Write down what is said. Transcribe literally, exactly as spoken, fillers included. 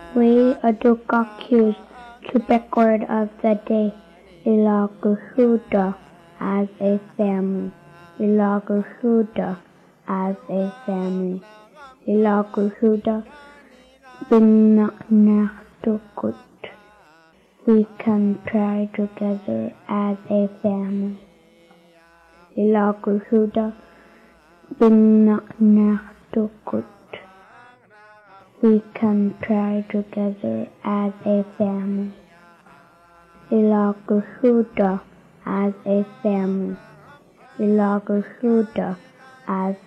We adore accuse to record of the day. Ilaguhuda as a family. Ilaguhuda as a family. Ilaguhuda binaknaktukut. We can try together as a family. Ilaguhuda binaknaktukut. We can try together as a family. Ilaguhuda as a family. Ilaguhuda as